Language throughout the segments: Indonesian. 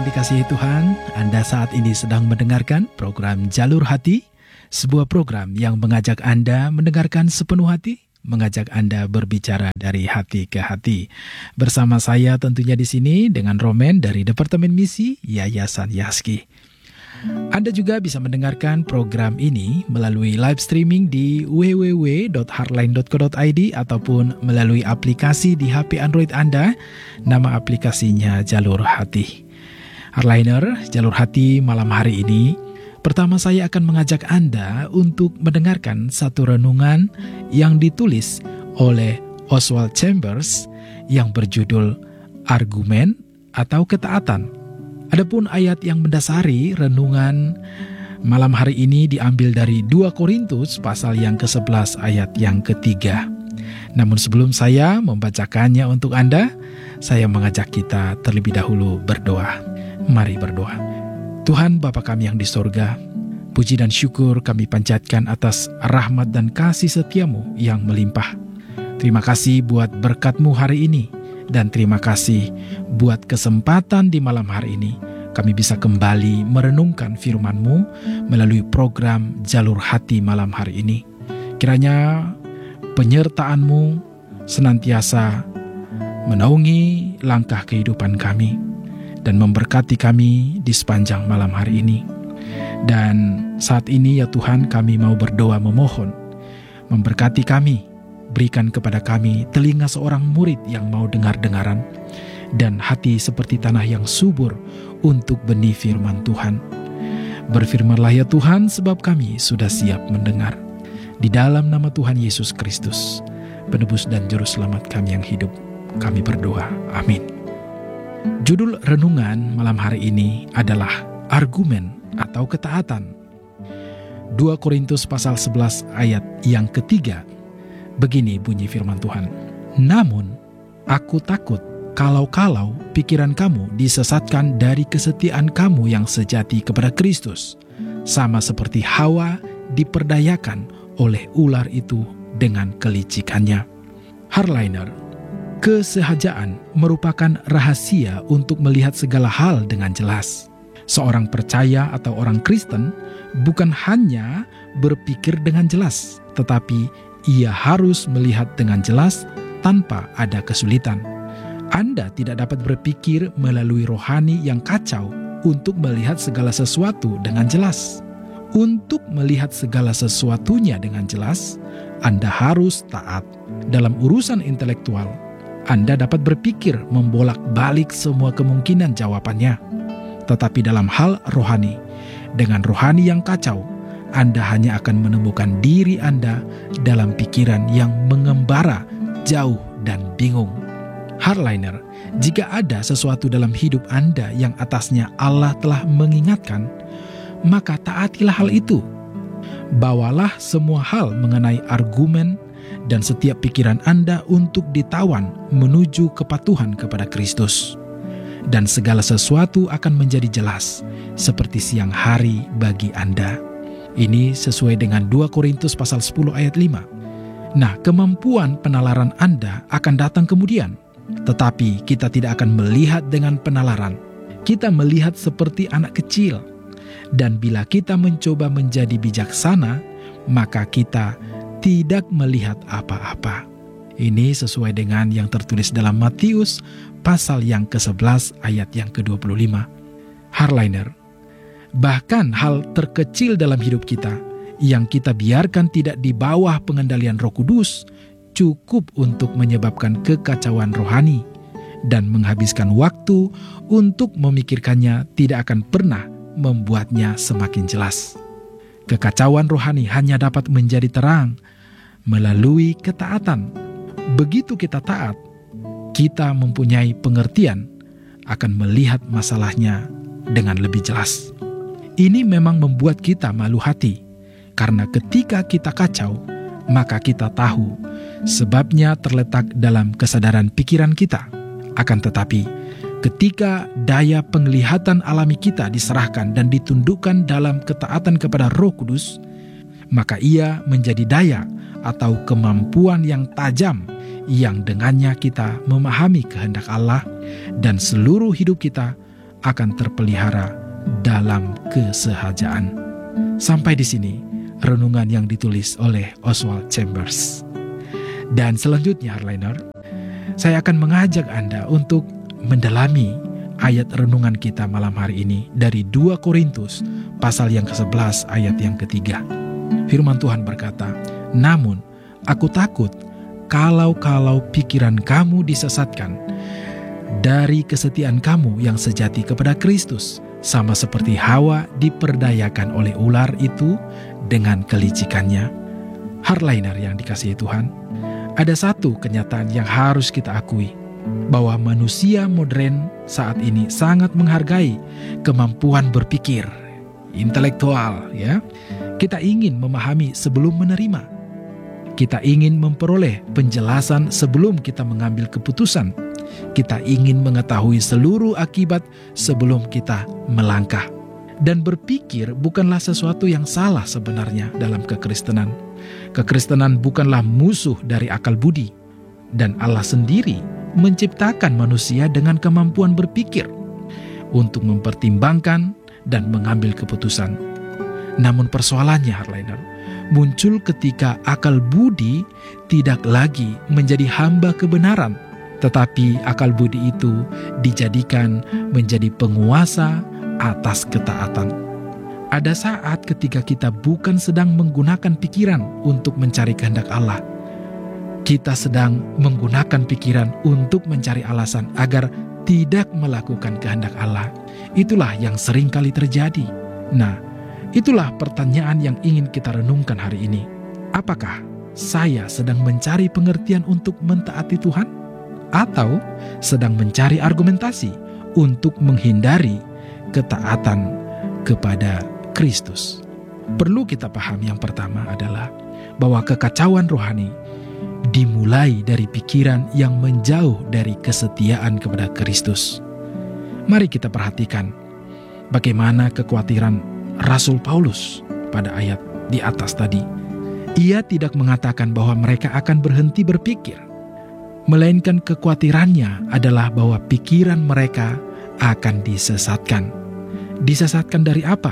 dikasihi Tuhan, Anda saat ini sedang mendengarkan program Jalur Hati, sebuah program yang mengajak Anda mendengarkan sepenuh hati, mengajak Anda berbicara dari hati ke hati. Bersama saya tentunya di sini dengan Romen dari Departemen Misi Yayasan Yaski. Anda juga bisa mendengarkan program ini melalui live streaming di www.heartline.co.id ataupun melalui aplikasi di HP Android Anda. Nama aplikasinya Jalur Hati. Heartliner, Jalur Hati malam hari ini, pertama saya akan mengajak Anda untuk mendengarkan satu renungan yang ditulis oleh Oswald Chambers yang berjudul Argumen atau Ketaatan. Adapun ayat yang mendasari renungan malam hari ini diambil dari 2 Korintus pasal yang ke-11 ayat yang ke-3. Namun sebelum saya membacakannya untuk Anda, saya mengajak kita terlebih dahulu berdoa. Mari berdoa. Tuhan Bapa kami yang di sorga, puji dan syukur kami panjatkan atas rahmat dan kasih setiamu yang melimpah. Terima kasih buat berkat-Mu hari ini. Dan terima kasih buat kesempatan di malam hari ini kami bisa kembali merenungkan firman-Mu melalui program Jalur Hati malam hari ini. Kiranya penyertaan-Mu senantiasa menaungi langkah kehidupan kami dan memberkati kami di sepanjang malam hari ini. Dan saat ini ya Tuhan, kami mau berdoa memohon, memberkati kami. Berikan kepada kami telinga seorang murid yang mau dengar-dengaran dan hati seperti tanah yang subur untuk benih firman Tuhan. Berfirmanlah ya Tuhan, sebab kami sudah siap mendengar. Di dalam nama Tuhan Yesus Kristus, penebus dan juru selamat kami yang hidup, kami berdoa. Amin. Judul renungan malam hari ini adalah Argumen atau Ketaatan. 2 Korintus pasal 11 ayat yang ke-3. Begini bunyi firman Tuhan. Namun, aku takut kalau-kalau pikiran kamu disesatkan dari kesetiaan kamu yang sejati kepada Kristus, sama seperti Hawa diperdayakan oleh ular itu dengan kelicikannya. Heartliner, kesehajaan merupakan rahasia untuk melihat segala hal dengan jelas. Seorang percaya atau orang Kristen bukan hanya berpikir dengan jelas, tetapi ia harus melihat dengan jelas tanpa ada kesulitan. Anda tidak dapat berpikir melalui rohani yang kacau untuk melihat segala sesuatu dengan jelas. Untuk melihat segala sesuatunya dengan jelas, Anda harus taat. Dalam urusan intelektual, Anda dapat berpikir membolak-balik semua kemungkinan jawabannya. Tetapi dalam hal rohani, dengan rohani yang kacau, Anda hanya akan menemukan diri Anda dalam pikiran yang mengembara, jauh dan bingung. Heartliner, jika ada sesuatu dalam hidup Anda yang atasnya Allah telah mengingatkan, maka taatilah hal itu. Bawalah semua hal mengenai argumen dan setiap pikiran Anda untuk ditawan menuju kepatuhan kepada Kristus. Dan segala sesuatu akan menjadi jelas, seperti siang hari bagi Anda. Ini sesuai dengan 2 Korintus pasal 10 ayat 5. Nah, kemampuan penalaran Anda akan datang kemudian. Tetapi kita tidak akan melihat dengan penalaran. Kita melihat seperti anak kecil. Dan bila kita mencoba menjadi bijaksana, maka kita tidak melihat apa-apa. Ini sesuai dengan yang tertulis dalam Matius pasal yang ke-11 ayat yang ke-25. Heartliner, bahkan hal terkecil dalam hidup kita yang kita biarkan tidak di bawah pengendalian Roh Kudus cukup untuk menyebabkan kekacauan rohani, dan menghabiskan waktu untuk memikirkannya tidak akan pernah membuatnya semakin jelas. Kekacauan rohani hanya dapat menjadi terang melalui ketaatan. Begitu kita taat, kita mempunyai pengertian akan melihat masalahnya dengan lebih jelas. Ini memang membuat kita malu hati, karena ketika kita kacau, maka kita tahu sebabnya terletak dalam kesadaran pikiran kita. Akan tetapi, ketika daya penglihatan alami kita diserahkan dan ditundukkan dalam ketaatan kepada Roh Kudus, maka ia menjadi daya atau kemampuan yang tajam yang dengannya kita memahami kehendak Allah, dan seluruh hidup kita akan terpelihara dalam kesehajaan. Sampai di sini renungan yang ditulis oleh Oswald Chambers. Dan selanjutnya, Hardliner, saya akan mengajak Anda untuk mendalami ayat renungan kita malam hari ini dari 2 Korintus pasal yang ke-11 ayat yang ke-3. Firman Tuhan berkata, "Namun aku takut kalau pikiran kamu disesatkan dari kesetiaan kamu yang sejati kepada Kristus, sama seperti Hawa diperdayakan oleh ular itu dengan kelicikannya." Hardliner yang dikasihi Tuhan, ada satu kenyataan yang harus kita akui, bahwa manusia modern saat ini sangat menghargai kemampuan berpikir intelektual, ya. Kita ingin memahami sebelum menerima. Kita ingin memperoleh penjelasan sebelum kita mengambil keputusan. Kita ingin mengetahui seluruh akibat sebelum kita melangkah. Dan berpikir bukanlah sesuatu yang salah sebenarnya dalam kekristenan. Kekristenan bukanlah musuh dari akal budi. Dan Allah sendiri menciptakan manusia dengan kemampuan berpikir untuk mempertimbangkan dan mengambil keputusan. Namun persoalannya, Hardliner, muncul ketika akal budi tidak lagi menjadi hamba kebenaran, tetapi akal budi itu dijadikan menjadi penguasa atas ketaatan. Ada saat ketika kita bukan sedang menggunakan pikiran untuk mencari kehendak Allah. Kita sedang menggunakan pikiran untuk mencari alasan agar tidak melakukan kehendak Allah. Itulah yang sering kali terjadi. Nah, itulah pertanyaan yang ingin kita renungkan hari ini. Apakah saya sedang mencari pengertian untuk mentaati Tuhan? Atau sedang mencari argumentasi untuk menghindari ketaatan kepada Kristus? Perlu kita paham yang pertama adalah bahwa kekacauan rohani dimulai dari pikiran yang menjauh dari kesetiaan kepada Kristus. Mari kita perhatikan bagaimana kekhawatiran Rasul Paulus pada ayat di atas tadi. Ia tidak mengatakan bahwa mereka akan berhenti berpikir, melainkan kekhawatirannya adalah bahwa pikiran mereka akan disesatkan. Disesatkan dari apa?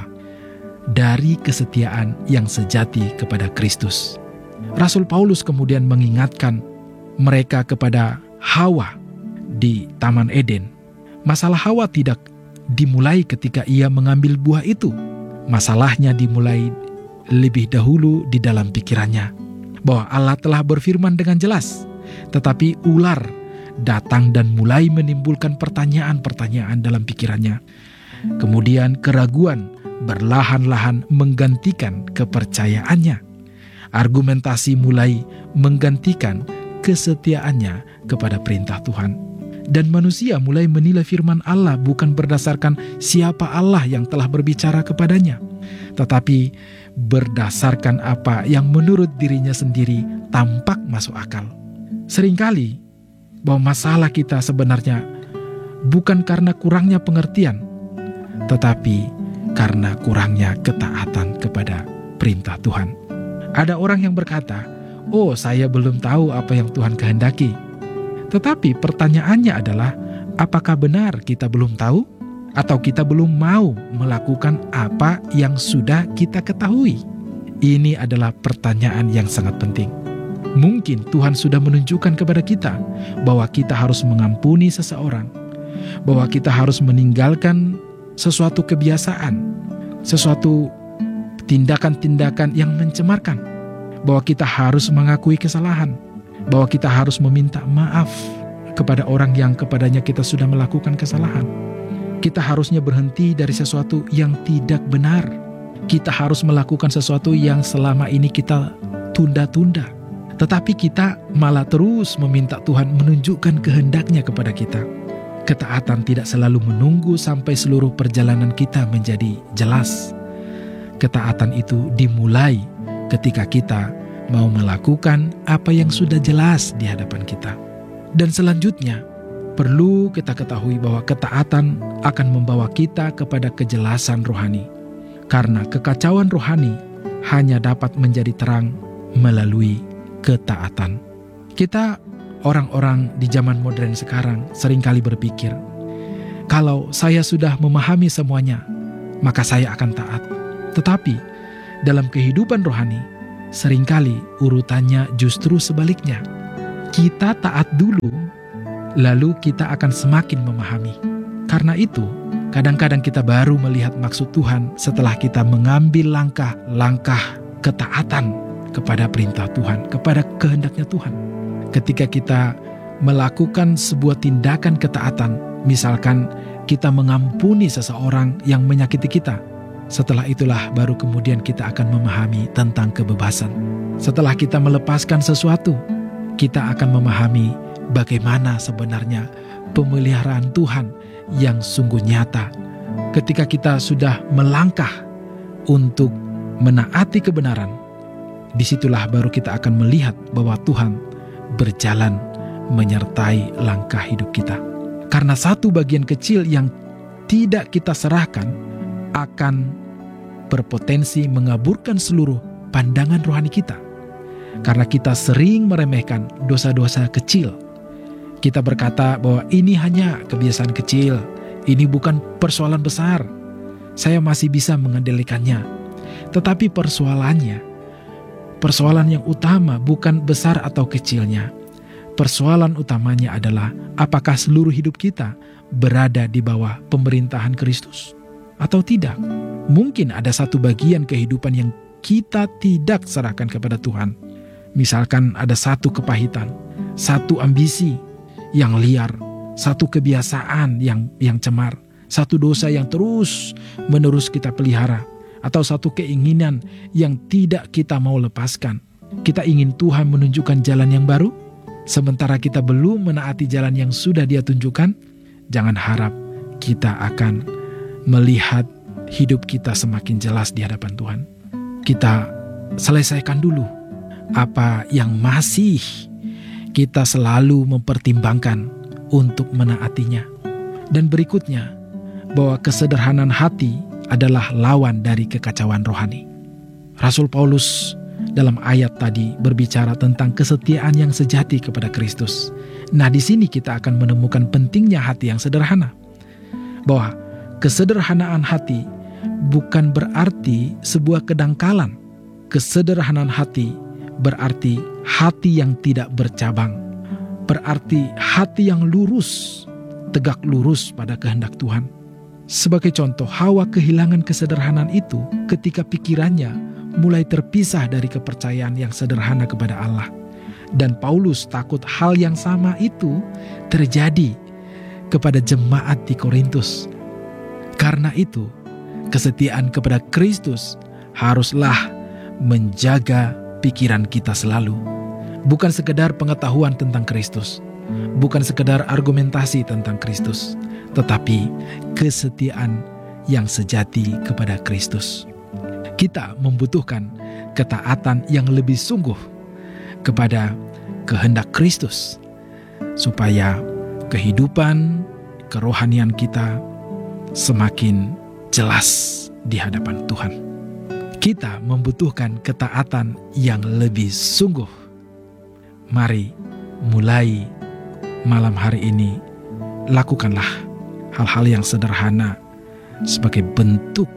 Dari kesetiaan yang sejati kepada Kristus. Rasul Paulus kemudian mengingatkan mereka kepada Hawa di Taman Eden. Masalah Hawa tidak dimulai ketika ia mengambil buah itu. Masalahnya dimulai lebih dahulu di dalam pikirannya. Bahwa Allah telah berfirman dengan jelas, tetapi ular datang dan mulai menimbulkan pertanyaan-pertanyaan dalam pikirannya. Kemudian keraguan berlahan-lahan menggantikan kepercayaannya. Argumentasi mulai menggantikan kesetiaannya kepada perintah Tuhan. Dan manusia mulai menilai firman Allah bukan berdasarkan siapa Allah yang telah berbicara kepadanya, tetapi berdasarkan apa yang menurut dirinya sendiri tampak masuk akal. Seringkali bahwa masalah kita sebenarnya bukan karena kurangnya pengertian, tetapi karena kurangnya ketaatan kepada perintah Tuhan. Ada orang yang berkata, "Oh, saya belum tahu apa yang Tuhan kehendaki." Tetapi pertanyaannya adalah, apakah benar kita belum tahu? Atau kita belum mau melakukan apa yang sudah kita ketahui? Ini adalah pertanyaan yang sangat penting. Mungkin Tuhan sudah menunjukkan kepada kita bahwa kita harus mengampuni seseorang, bahwa kita harus meninggalkan sesuatu kebiasaan, sesuatu tindakan-tindakan yang mencemarkan, bahwa kita harus mengakui kesalahan, bahwa kita harus meminta maaf kepada orang yang kepadanya kita sudah melakukan kesalahan. Kita harusnya berhenti dari sesuatu yang tidak benar. Kita harus melakukan sesuatu yang selama ini kita tunda-tunda. Tetapi kita malah terus meminta Tuhan menunjukkan kehendaknya kepada kita. Ketaatan tidak selalu menunggu sampai seluruh perjalanan kita menjadi jelas. Ketaatan itu dimulai ketika kita mau melakukan apa yang sudah jelas di hadapan kita. Dan selanjutnya, perlu kita ketahui bahwa ketaatan akan membawa kita kepada kejelasan rohani. Karena kekacauan rohani hanya dapat menjadi terang melalui ketaatan. Kita orang-orang di zaman modern sekarang seringkali berpikir, Kalau saya sudah memahami semuanya, maka saya akan taat. Tetapi dalam kehidupan rohani, seringkali urutannya justru sebaliknya. Kita taat dulu, lalu kita akan semakin memahami. Karena itu, kadang-kadang kita baru melihat maksud Tuhan setelah kita mengambil langkah-langkah ketaatan kepada perintah Tuhan, kepada kehendaknya Tuhan. Ketika kita melakukan sebuah tindakan ketaatan, misalkan kita mengampuni seseorang yang menyakiti kita, setelah itulah baru kemudian kita akan memahami tentang kebebasan. Setelah kita melepaskan sesuatu, kita akan memahami bagaimana sebenarnya pemeliharaan Tuhan yang sungguh nyata. Ketika kita sudah melangkah untuk menaati kebenaran, disitulah baru kita akan melihat bahwa Tuhan berjalan menyertai langkah hidup kita. Karena satu bagian kecil yang tidak kita serahkan akan berpotensi mengaburkan seluruh pandangan rohani kita. Karena kita sering meremehkan dosa-dosa kecil. Kita berkata bahwa ini hanya kebiasaan kecil, ini bukan persoalan besar, saya masih bisa mengendalikannya. Tetapi persoalan yang utama bukan besar atau kecilnya. Persoalan utamanya adalah apakah seluruh hidup kita berada di bawah pemerintahan Kristus atau tidak. Mungkin ada satu bagian kehidupan yang kita tidak serahkan kepada Tuhan. Misalkan ada satu kepahitan, satu ambisi yang liar, satu kebiasaan yang cemar, satu dosa yang terus-menerus kita pelihara, atau satu keinginan yang tidak kita mau lepaskan. Kita ingin Tuhan menunjukkan jalan yang baru, sementara kita belum menaati jalan yang sudah Dia tunjukkan. Jangan harap kita akan melihat hidup kita semakin jelas di hadapan Tuhan. Kita selesaikan dulu apa yang masih kita selalu mempertimbangkan untuk menaatinya. Dan berikutnya, bahwa kesederhanaan hati adalah lawan dari kekacauan rohani. Rasul Paulus dalam ayat tadi berbicara tentang kesetiaan yang sejati kepada Kristus. Nah, di sini kita akan menemukan pentingnya hati yang sederhana. Bahwa kesederhanaan hati bukan berarti sebuah kedangkalan. Kesederhanaan hati berarti hati yang tidak bercabang. Berarti hati yang lurus, tegak lurus pada kehendak Tuhan. Sebagai contoh, Hawa kehilangan kesederhanaan itu ketika pikirannya mulai terpisah dari kepercayaan yang sederhana kepada Allah. Dan Paulus takut hal yang sama itu terjadi kepada jemaat di Korintus. Karena itu, kesetiaan kepada Kristus haruslah menjaga pikiran kita selalu. Bukan sekedar pengetahuan tentang Kristus, bukan sekedar argumentasi tentang Kristus, tetapi kesetiaan yang sejati kepada Kristus. Kita membutuhkan ketaatan yang lebih sungguh kepada kehendak Kristus, supaya kehidupan kerohanian kita semakin jelas di hadapan Tuhan. Kita membutuhkan ketaatan yang lebih sungguh. Mari mulai malam hari ini, lakukanlah hal-hal yang sederhana sebagai bentuk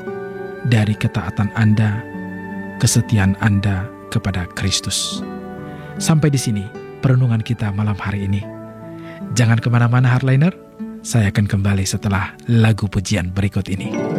dari ketaatan Anda, kesetiaan Anda kepada Kristus. Sampai di sini perenungan kita malam hari ini. Jangan kemana-mana, Hardliner. Saya akan kembali setelah lagu pujian berikut ini.